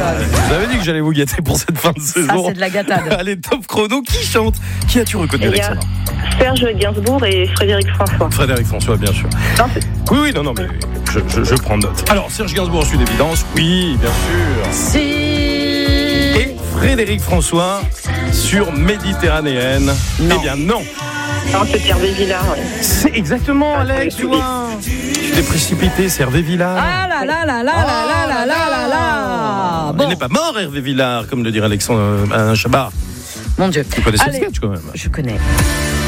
Vous avez dit que j'allais vous gâter pour cette fin de saison. Ça, c'est de la gâtade. Allez, top chrono. Qui chante? Qui as-tu reconnu, Alexandra? Serge Gainsbourg et Frédéric François. Frédéric François, bien sûr. Non, Oui, non, mais je prends note. Alors, Serge Gainsbourg, je suis d'évidence. Oui, bien sûr. Si. Et Frédéric François sur Méditerranéenne. Non. Eh bien, non. Non, c'est Hervé Villard. Ouais. C'est exactement, Alex, tu vois. Tu t'es précipité, c'est Hervé Villard. Ah là là là là là là là là là. Il n'est pas mort, Hervé Villard, comme le dirait Alexandre Chabat. Mon Dieu. Tu connais ce Allez. sketch, quand même. Je connais.